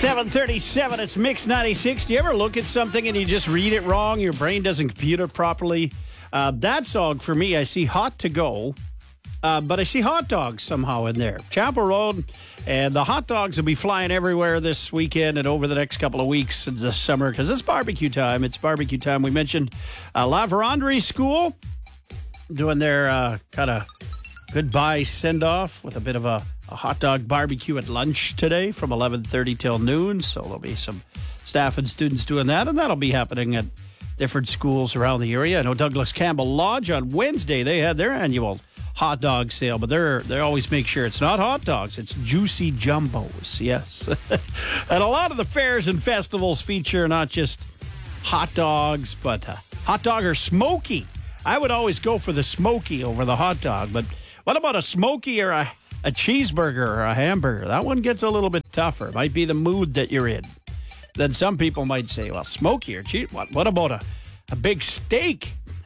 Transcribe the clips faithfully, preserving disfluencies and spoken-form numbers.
seven thirty-seven, it's Mix ninety-six. Do you ever look at something and you just read it wrong? Your brain doesn't compute it properly? Uh, that song, for me, I see hot to go, uh, but I see hot dogs somehow in there. Chapel Road, and the hot dogs will be flying everywhere this weekend and over the next couple of weeks this summer because it's barbecue time. It's barbecue time. We mentioned uh, La Vérendrye School doing their uh, kind of goodbye send-off with a bit of a, a hot dog barbecue at lunch today from eleven thirty till noon. So there'll be some staff and students doing that, and that'll be happening at different schools around the area. I know Douglas Campbell Lodge on Wednesday, they had their annual hot dog sale, but they're they always make sure it's not hot dogs, it's juicy jumbos, yes. And a lot of the fairs and festivals feature not just hot dogs, but uh, hot dog or smoky. I would always go for the smoky over the hot dog, but what about a smoky or a, a cheeseburger or a hamburger? That one gets a little bit tougher. It might be the mood that you're in. Then some people might say, well, smoky or cheese. What, what about a, a big steak?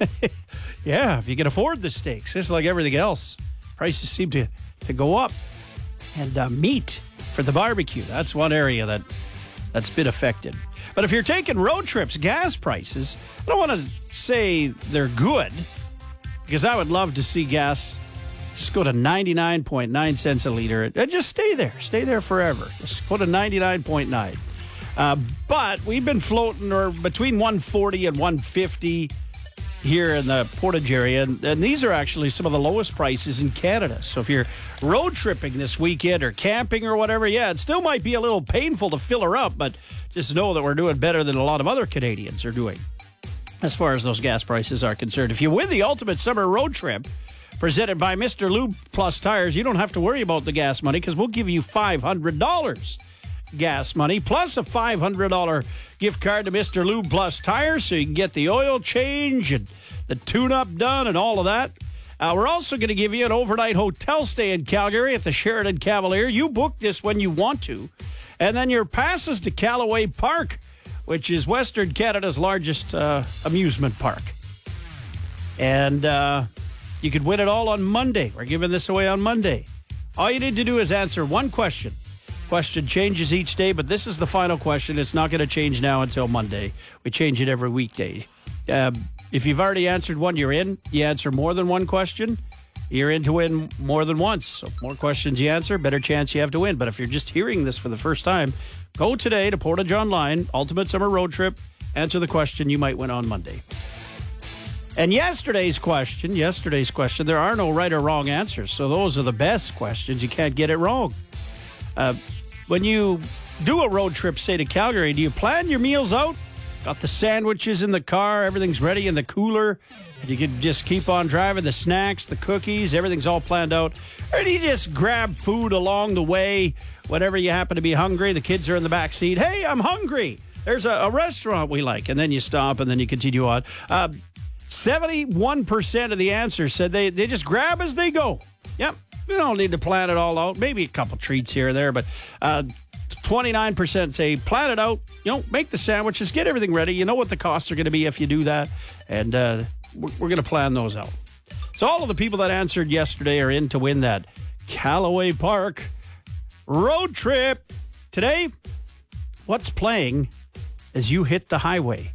Yeah, if you can afford the steaks. Just like everything else, prices seem to, to go up. And uh, meat for the barbecue, that's one area that, that's been affected. But if you're taking road trips, gas prices, I don't want to say they're good, because I would love to see gas just go to ninety-nine point nine cents a liter and just stay there. Stay there forever. Just go to ninety-nine point nine. Uh, but we've been floating or between one forty and one fifty here in the Portage area. And, and these are actually some of the lowest prices in Canada. So if you're road tripping this weekend or camping or whatever, yeah, it still might be a little painful to fill her up, but just know that we're doing better than a lot of other Canadians are doing as far as those gas prices are concerned. If you win the ultimate summer road trip presented by Mister Lube Plus Tires, you don't have to worry about the gas money because we'll give you five hundred dollars gas money plus a five hundred dollars gift card to Mister Lube Plus Tires so you can get the oil change and the tune-up done and all of that. Uh, we're also going to give you an overnight hotel stay in Calgary at the Sheraton Cavalier. You book this when you want to. And then your passes to Callaway Park, which is Western Canada's largest uh, amusement park. And uh, you could win it all on Monday. We're giving this away on Monday. All you need to do is answer one question. Question changes each day, but this is the final question. It's not going to change now until Monday. We change it every weekday. Uh, if you've already answered one, you're in. You answer more than one question, you're in to win more than once. So more questions you answer, better chance you have to win. But if you're just hearing this for the first time, go today to Portage Online, Ultimate Summer Road Trip, answer the question, you might win on Monday. And yesterday's question, yesterday's question, there are no right or wrong answers. So those are the best questions. You can't get it wrong. Uh, when you do a road trip, say to Calgary, do you plan your meals out? Got the sandwiches in the car, everything's ready in the cooler, and you can just keep on driving, the snacks, the cookies, everything's all planned out? Or do you just grab food along the way whenever you happen to be hungry? The kids are in the back seat. Hey, I'm hungry. There's a, a restaurant we like. And then you stop and then you continue on. Uh, seventy-one percent of the answers said they, they just grab as they go. Yep. You don't need to plan it all out. Maybe a couple treats here or there, but uh, twenty-nine percent say plan it out. You know, make the sandwiches, get everything ready. You know what the costs are going to be if you do that, and uh, we're, we're going to plan those out. So all of the people that answered yesterday are in to win that Callaway Park road trip. Today, what's playing as you hit the highway?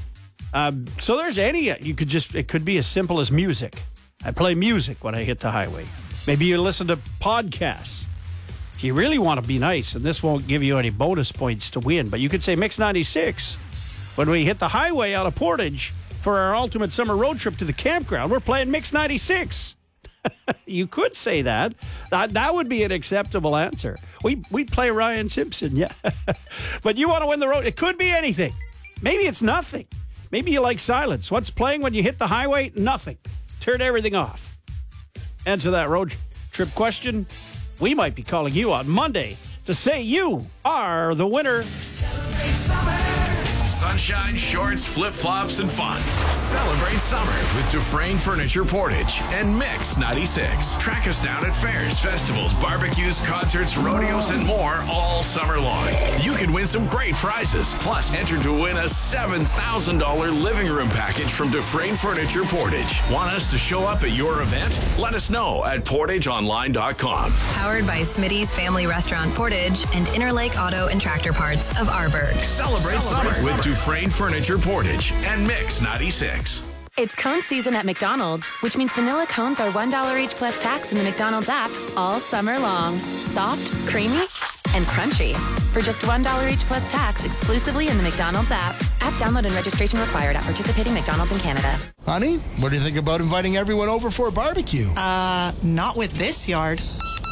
Um, so there's any, you could just, it could be as simple as music. I play music when I hit the highway. Maybe you listen to podcasts. If you really want to be nice, and this won't give you any bonus points to win, but you could say Mix ninety-six. When we hit the highway out of Portage for our ultimate summer road trip to the campground, we're playing Mix ninety-six. You could say that. that. That would be an acceptable answer. We, we'd play Ryan Simpson, yeah. But you want to win the road. It could be anything. Maybe it's nothing. Maybe you like silence. What's playing when you hit the highway? Nothing. Turn everything off. Answer that road trip question. We might be calling you on Monday to say you are the winner. Celebrate summer. Sunshine, shorts, flip-flops, and fun. Celebrate summer with Dufresne Furniture Portage and Mix ninety-six. Track us down at fairs, festivals, barbecues, concerts, rodeos, and more all summer long. You can win some great prizes, plus enter to win a seven thousand dollars living room package from Dufresne Furniture Portage. Want us to show up at your event? Let us know at portage online dot com. Powered by Smitty's Family Restaurant Portage and Interlake Auto and Tractor Parts of Arborg. Celebrate, Celebrate summer with Dufresne Furniture Portage and Mix ninety-six. It's cone season at McDonald's, which means vanilla cones are one dollar each plus tax in the McDonald's app all summer long. Soft, creamy, and crunchy. For just one dollar each plus tax exclusively in the McDonald's app. App download and registration required at participating McDonald's in Canada. Honey, what do you think about inviting everyone over for a barbecue? Uh, not with this yard.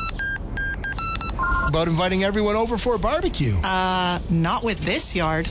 About inviting everyone over for a barbecue? Uh, not with this yard.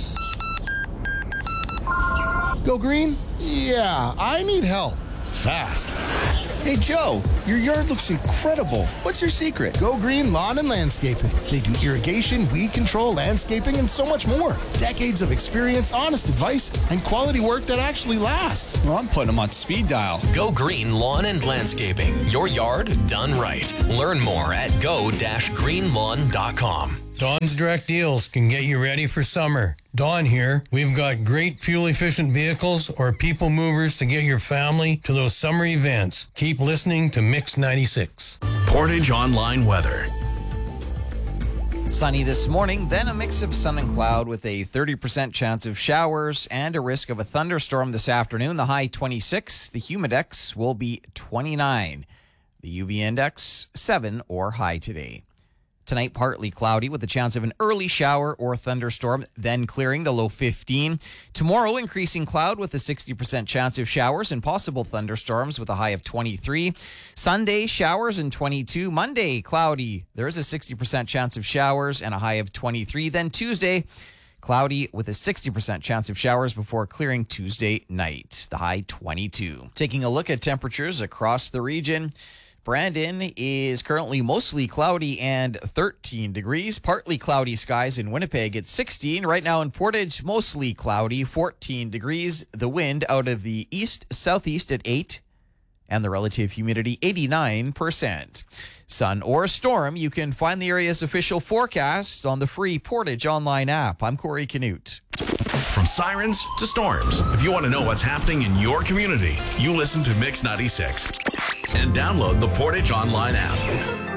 Go green? Yeah, I need help. Fast. Hey, Joe, your yard looks incredible. What's your secret? Go Green Lawn and Landscaping. They do irrigation, weed control, landscaping, and so much more. Decades of experience, honest advice, and quality work that actually lasts. Well, I'm putting them on speed dial. Go Green Lawn and Landscaping. Your yard done right. Learn more at go dash green lawn dot com. Dawn's Direct Deals can get you ready for summer. Dawn here. We've got great fuel-efficient vehicles or people movers to get your family to those summer events. Keep listening to Mix ninety-six. Portage Online Weather. Sunny this morning, then a mix of sun and cloud with a thirty percent chance of showers and a risk of a thunderstorm this afternoon. The high twenty-six. The humidex will be twenty-nine. The U V index seven or high today. Tonight, partly cloudy with a chance of an early shower or thunderstorm, then clearing, the low fifteen. Tomorrow, increasing cloud with a sixty percent chance of showers and possible thunderstorms with a high of twenty-three. Sunday, showers and twenty-two. Monday, cloudy. There is a sixty percent chance of showers and a high of twenty-three. Then Tuesday, cloudy with a sixty percent chance of showers before clearing Tuesday night. The high twenty-two. Taking a look at temperatures across the region. Brandon is currently mostly cloudy and thirteen degrees. Partly cloudy skies in Winnipeg at sixteen. Right now in Portage, mostly cloudy, fourteen degrees. The wind out of the east-southeast at eight. And the relative humidity, eighty-nine percent. Sun or storm, you can find the area's official forecast on the free Portage online app. I'm Corey Canute. From sirens to storms, if you want to know what's happening in your community, you listen to Mix ninety-six. And download the Portage Online app.